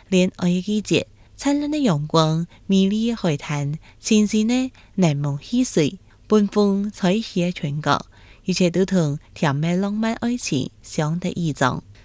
恋愛季節，燦爛的陽光，美麗的海灘，清新的檸檬汽水，繽紛彩氣的裙角，一切都同甜美浪漫愛情相得益彰。